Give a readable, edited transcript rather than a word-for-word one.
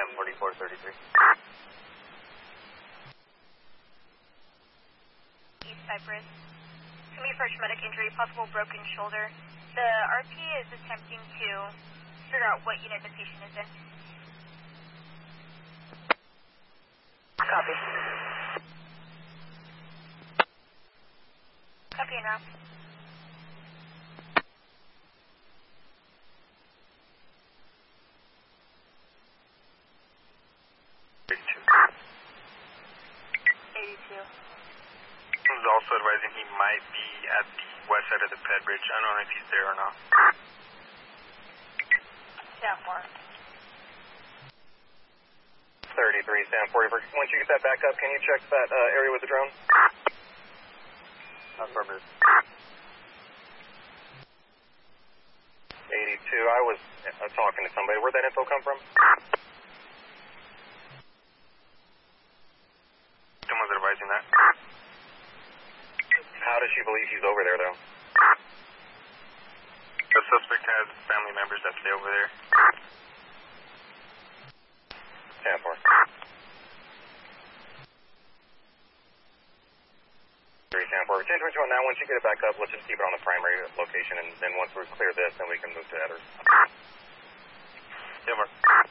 4433. East Cypress. Coming for a traumatic injury, possible broken shoulder. The RP is attempting to figure out what unit the patient is in. Copy. Copy and route. He's also advising he might be at the west side of the ped bridge. I don't know if he's there or not. Stanford. 33, Stanford. Once you get that back up, can you check that area with the drone? Affirmative. 82, I was talking to somebody. Where'd that info come from? Someone's advising that. How does she believe she's over there, though? The suspect has family members that stay over there. Stanford. 3 Stanford. 1021 now, once you get it back up, let's just keep it on the primary location, and then once we clear this, then we can move to Edders. Yeah, Mark.